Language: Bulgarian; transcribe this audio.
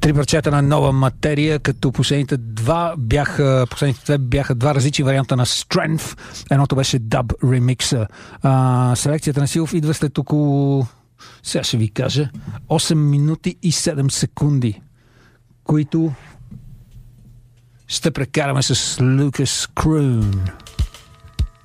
Три парчета на нова материя, като последните две бяха два различни варианта на Strength. Едното беше даб ремикса. Селекцията на Силов идва след около, сега ще ви кажа, 8 минути и 7 секунди, които ще прекараме с Lucas Kroon.